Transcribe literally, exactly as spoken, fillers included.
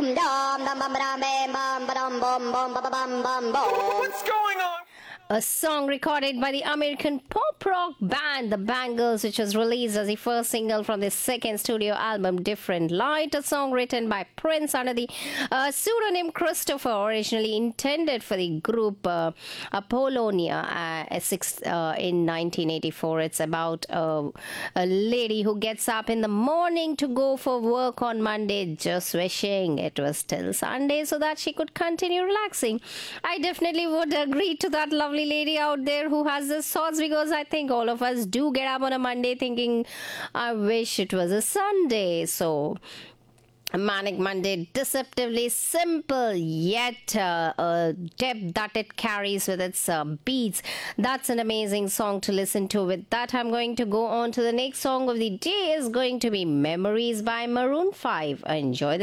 What's going on? A song recorded by the American pop rock band The Bangles, which was released as the first single from their second studio album Different Light, a song written by Prince under the uh, pseudonym Christopher, originally intended for the group uh, Apollonia uh, six, uh, in nineteen eighty-four. It's about uh, a lady who gets up in the morning to go for work on Monday, just wishing it was still Sunday so that she could continue relaxing. I definitely would agree to that lovely lady out there who has this thoughts, because I think all of us do get up on a Monday thinking, I wish it was a Sunday. So Manic Monday, deceptively simple, yet uh, a depth that it carries with its uh, beats. That's an amazing song to listen to. With that, I'm going to go on to the next song of the day. Is going to be Memories by Maroon five. Enjoy this.